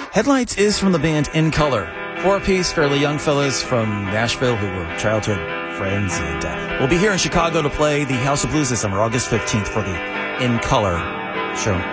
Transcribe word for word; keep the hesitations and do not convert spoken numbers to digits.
Headlights is from the band In Color. Four-piece, fairly young fellas from Nashville who were childhood friends. And uh, we'll be here in Chicago to play the House of Blues this summer, August fifteenth, for the In Color show.